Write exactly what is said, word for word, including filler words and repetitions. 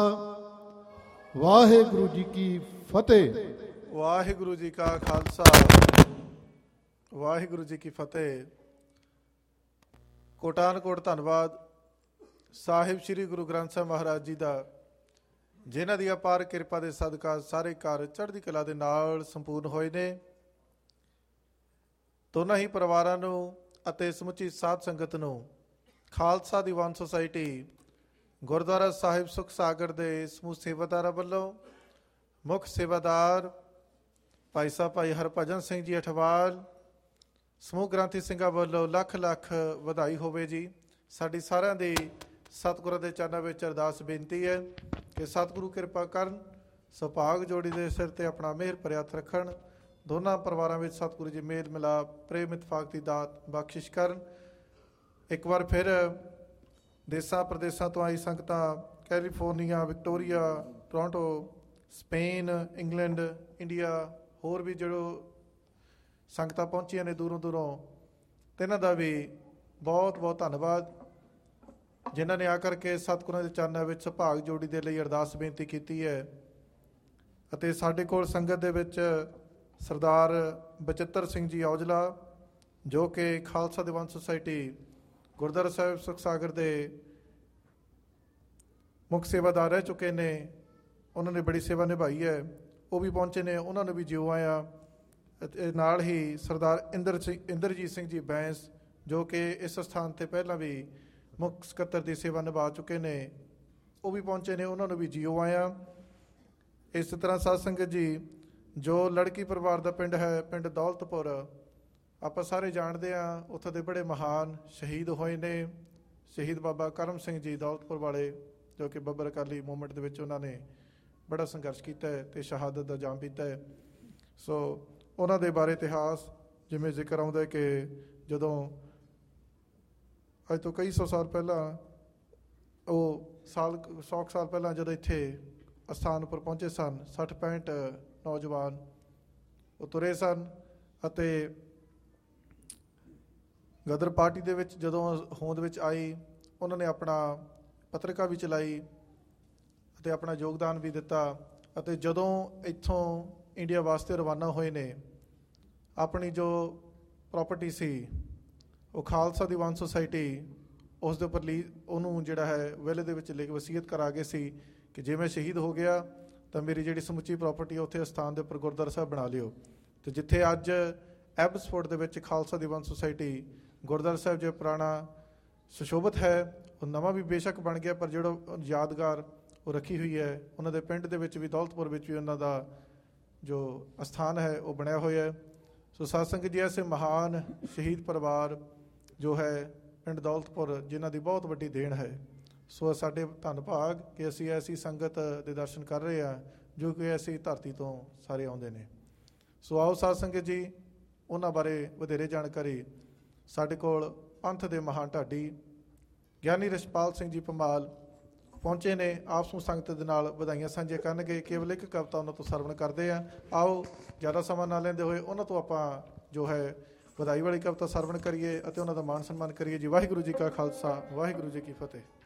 ਵਾਹਿਗੁਰੂ ਜੀ ਕੀ ਫਤਿਹ। ਵਾਹਿਗੁਰੂ ਜੀ ਕਾ ਖਾਲਸਾ, ਵਾਹਿਗੁਰੂ ਜੀ ਕੀ ਫਤਿਹ। ਕੋਟਾਨ ਕੋਟ ਧੰਨਵਾਦ ਸਾਹਿਬ ਸ੍ਰੀ ਗੁਰੂ ਗ੍ਰੰਥ ਸਾਹਿਬ ਮਹਾਰਾਜ ਜੀ ਦਾ, ਜਿਨ੍ਹਾਂ ਦੀ ਅਪਾਰ ਕਿਰਪਾ ਦੇ ਸਦਕਾ ਸਾਰੇ ਘਰ ਚੜ੍ਹਦੀ ਕਲਾ ਦੇ ਨਾਲ ਸੰਪੂਰਨ ਹੋਏ ਨੇ। ਦੋਨਾਂ ਹੀ ਪਰਿਵਾਰਾਂ ਨੂੰ ਅਤੇ ਸਮੁੱਚੀ ਸਾਧ ਸੰਗਤ ਨੂੰ ਖਾਲਸਾ ਦੀਵਾਨ ਸੁਸਾਇਟੀ ਗੁਰਦੁਆਰਾ ਸਾਹਿਬ ਸੁਖ ਸਾਗਰ ਦੇ ਸਮੂਹ ਸੇਵਾਦਾਰਾਂ ਵੱਲੋਂ ਮੁੱਖ ਸੇਵਾਦਾਰ ਭਾਈ ਸਾਹਿਬ ਭਾਈ ਹਰਭਜਨ ਸਿੰਘ ਜੀ ਅਠਵਾਲ, ਸਮੂਹ ਗ੍ਰੰਥੀ ਸਿੰਘਾਂ ਵੱਲੋਂ ਲੱਖ ਲੱਖ ਵਧਾਈ ਹੋਵੇ ਜੀ। ਸਾਡੀ ਸਾਰਿਆਂ ਦੀ ਸਤਿਗੁਰਾਂ ਦੇ ਚਰਨਾਂ ਵਿੱਚ ਅਰਦਾਸ ਬੇਨਤੀ ਹੈ ਕਿ ਸਤਿਗੁਰੂ ਕਿਰਪਾ ਕਰਨ, ਸੁਭਾਗ ਜੋੜੀ ਦੇ ਸਿਰ ਤੇ ਆਪਣਾ ਮਿਹਰ ਭਰਿਆ ਹੱਥ ਰੱਖਣ। ਦੋਨਾਂ ਪਰਿਵਾਰਾਂ ਵਿੱਚ ਸਤਿਗੁਰੂ ਜੀ ਮੇਲ ਮਿਲਾਪ, ਪ੍ਰੇਮ ਇਤਫਾਕ ਦੀ ਦਾਤ ਬਖਸ਼ਿਸ਼ ਕਰਨ। ਇੱਕ ਵਾਰ ਫਿਰ ਦੇਸਾਂ ਪ੍ਰਦੇਸਾਂ ਤੋਂ ਆਈ ਸੰਗਤਾਂ, California, Victoria, Toronto, Spain, England, India, ਹੋਰ ਵੀ ਜਿਹੜੋ ਸੰਗਤਾਂ ਪਹੁੰਚੀਆਂ ਨੇ ਦੂਰੋਂ ਦੂਰੋਂ, ਤਿੰਨਾਂ ਦਾ ਵੀ ਬਹੁਤ ਬਹੁਤ ਧੰਨਵਾਦ, ਜਿਨ੍ਹਾਂ ਨੇ ਆ ਕਰਕੇ ਸਤਿਗੁਰਾਂ ਦੇ ਚਰਨਾਂ ਵਿੱਚ ਸੁਭਾਗ ਜੋੜੀ ਦੇ ਲਈ ਅਰਦਾਸ ਬੇਨਤੀ ਕੀਤੀ ਹੈ। ਅਤੇ ਸਾਡੇ ਕੋਲ ਸੰਗਤ ਦੇ ਵਿੱਚ ਸਰਦਾਰ ਬਚਿੱਤਰ ਸਿੰਘ ਜੀ ਔਜਲਾ, ਜੋ ਕਿ ਖਾਲਸਾ ਦੀਵਾਨ ਸੁਸਾਇਟੀ ਗੁਰਦੁਆਰਾ ਸਾਹਿਬ ਸੁਖ ਸਾਗਰ ਦੇ ਮੁੱਖ ਸੇਵਾਦਾਰ ਰਹਿ ਚੁੱਕੇ ਨੇ। ਉਹਨਾਂ ਨੇ ਬੜੀ ਸੇਵਾ ਨਿਭਾਈ ਹੈ, ਉਹ ਵੀ ਪਹੁੰਚੇ ਨੇ, ਉਹਨਾਂ ਨੂੰ ਵੀ ਜਿਉ ਆਇਆ। ਅਤੇ ਨਾਲ ਹੀ ਸਰਦਾਰ ਇੰਦਰ ਸਿੰਘ ਇੰਦਰਜੀਤ ਸਿੰਘ ਜੀ ਬੈਂਸ, ਜੋ ਕਿ ਇਸ ਸਥਾਨ 'ਤੇ ਪਹਿਲਾਂ ਵੀ ਮੁੱਖ ਸਕੱਤਰ ਦੀ ਸੇਵਾ ਨਿਭਾ ਚੁੱਕੇ ਨੇ, ਉਹ ਵੀ ਪਹੁੰਚੇ ਨੇ, ਉਹਨਾਂ ਨੂੰ ਵੀ ਜਿਉ ਆਇਆ। ਇਸ ਤਰ੍ਹਾਂ ਸਾਧ ਸੰਗਤ ਜੀ, ਜੋ ਲੜਕੀ ਪਰਿਵਾਰ ਦਾ ਪਿੰਡ ਹੈ, ਪਿੰਡ ਦੌਲਤਪੁਰ, ਆਪਾਂ ਸਾਰੇ ਜਾਣਦੇ ਹਾਂ, ਉੱਥੋਂ ਦੇ ਬੜੇ ਮਹਾਨ ਸ਼ਹੀਦ ਹੋਏ ਨੇ। ਸ਼ਹੀਦ ਬਾਬਾ ਕਰਮ ਸਿੰਘ ਜੀ ਦੌਲਤਪੁਰ ਵਾਲੇ, ਜੋ ਕਿ ਬੱਬਰ ਅਕਾਲੀ ਮੂਵਮੈਂਟ ਦੇ ਵਿੱਚ ਉਹਨਾਂ ਨੇ ਬੜਾ ਸੰਘਰਸ਼ ਕੀਤਾ ਹੈ ਅਤੇ ਸ਼ਹਾਦਤ ਦਾ ਜਾਮ ਪੀਤਾ ਹੈ। ਸੋ ਉਹਨਾਂ ਦੇ ਬਾਰੇ ਇਤਿਹਾਸ ਜਿਵੇਂ ਜ਼ਿਕਰ ਆਉਂਦਾ ਕਿ ਜਦੋਂ ਅੱਜ ਤੋਂ ਕਈ ਸੌ ਸਾਲ ਪਹਿਲਾਂ, ਉਹ ਸਾਲ ਸੌ ਸਾਲ ਪਹਿਲਾਂ ਜਦੋਂ ਇੱਥੇ ਅਸਥਾਨ ਉੱਪਰ ਪਹੁੰਚੇ ਸਨ, ਸੱਠ ਪੈਂਹਠ ਨੌਜਵਾਨ ਉਹ ਤੁਰੇ ਸਨ। ਅਤੇ ਗਦਰ ਪਾਰਟੀ ਦੇ ਵਿੱਚ ਜਦੋਂ ਹੋਂਦ ਵਿੱਚ ਆਈ, ਉਹਨਾਂ ਨੇ ਆਪਣਾ ਪੱਤਰਿਕਾ ਵੀ ਚਲਾਈ ਅਤੇ ਆਪਣਾ ਯੋਗਦਾਨ ਵੀ ਦਿੱਤਾ। ਅਤੇ ਜਦੋਂ ਇੱਥੋਂ ਇੰਡੀਆ ਵਾਸਤੇ ਰਵਾਨਾ ਹੋਏ ਨੇ, ਆਪਣੀ ਜੋ ਪ੍ਰੋਪਰਟੀ ਸੀ ਉਹ ਖਾਲਸਾ ਦੀਵਾਨ ਸੁਸਾਇਟੀ ਉਸ ਦੇ ਉੱਪਰ ਲਈ ਉਹਨੂੰ ਜਿਹੜਾ ਹੈ ਵਿਲੇ ਦੇ ਵਿੱਚ ਲਿਖ ਵਸੀਅਤ ਕਰਾ ਗਏ ਸੀ ਕਿ ਜੇ ਮੈਂ ਸ਼ਹੀਦ ਹੋ ਗਿਆ ਤਾਂ ਮੇਰੀ ਜਿਹੜੀ ਸਮੁੱਚੀ ਪ੍ਰਾਪਰਟੀ ਹੈ ਉੱਥੇ ਅਸਥਾਨ ਦੇ ਉੱਪਰ ਗੁਰਦੁਆਰਾ ਸਾਹਿਬ ਬਣਾ ਲਿਓ। ਅਤੇ ਜਿੱਥੇ ਅੱਜ ਐਬਸਫੋਰਡ ਦੇ ਵਿੱਚ ਖਾਲਸਾ ਦੀਵਾਨ ਸੁਸਾਇਟੀ ਗੁਰਦੁਆਰਾ ਸਾਹਿਬ ਜੋ ਪੁਰਾਣਾ ਸੁਸ਼ੋਭਿਤ ਹੈ, ਉਹ ਨਵਾਂ ਵੀ ਬੇਸ਼ੱਕ ਬਣ ਗਿਆ, ਪਰ ਜਿਹੜਾ ਯਾਦਗਾਰ ਉਹ ਰੱਖੀ ਹੋਈ ਹੈ। ਉਹਨਾਂ ਦੇ ਪਿੰਡ ਦੇ ਵਿੱਚ ਵੀ, ਦੌਲਤਪੁਰ ਵਿੱਚ ਵੀ ਉਹਨਾਂ ਦਾ ਜੋ ਅਸਥਾਨ ਹੈ ਉਹ ਬਣਿਆ ਹੋਇਆ ਹੈ। ਸੋ ਸਾਧ ਸੰਗਤ ਜੀ, ਐਸੇ ਮਹਾਨ ਸ਼ਹੀਦ ਪਰਿਵਾਰ ਜੋ ਹੈ ਪਿੰਡ ਦੌਲਤਪੁਰ, ਜਿਨ੍ਹਾਂ ਦੀ ਬਹੁਤ ਵੱਡੀ ਦੇਣ ਹੈ। ਸੋ ਸਾਡੇ ਧੰਨ ਭਾਗ ਕਿ ਅਸੀਂ ਐਸੀ ਸੰਗਤ ਦੇ ਦਰਸ਼ਨ ਕਰ ਰਹੇ ਹਾਂ ਜੋ ਕਿ ਐਸੀ ਧਰਤੀ ਤੋਂ ਸਾਰੇ ਆਉਂਦੇ ਨੇ। ਸੋ ਆਓ ਸਾਧ ਸੰਗਤ ਜੀ, ਉਹਨਾਂ ਬਾਰੇ ਵਧੇਰੇ ਜਾਣਕਾਰੀ ਸਾਡੇ ਕੋਲ ਪੰਥ ਦੇ ਮਹਾਨ ਢਾਡੀ ਗਿਆਨੀ ਰਛਪਾਲ ਸਿੰਘ ਜੀ ਭੰਬਾਲ ਪਹੁੰਚੇ ਨੇ। ਆਪ ਨੂੰ ਸੰਗਤ ਦੇ ਨਾਲ ਵਧਾਈਆਂ ਸਾਂਝੀਆਂ ਕਰਨਗੇ। ਕੇਵਲ ਇੱਕ ਕਵਿਤਾ ਉਹਨਾਂ ਤੋਂ ਸਰਵਣ ਕਰਦੇ ਹਾਂ। ਆਓ ਜ਼ਿਆਦਾ ਸਮਾਂ ਨਾ ਲੈਂਦੇ ਹੋਏ ਉਹਨਾਂ ਤੋਂ ਆਪਾਂ ਜੋ ਹੈ ਵਧਾਈ ਵਾਲੀ ਕਵਿਤਾ ਸਰਵਣ ਕਰੀਏ ਅਤੇ ਉਹਨਾਂ ਦਾ ਮਾਣ ਸਨਮਾਨ ਕਰੀਏ ਜੀ। ਵਾਹਿਗੁਰੂ ਜੀ ਕਾ ਖਾਲਸਾ, ਵਾਹਿਗੁਰੂ ਜੀ ਕੀ ਫਤਿਹ।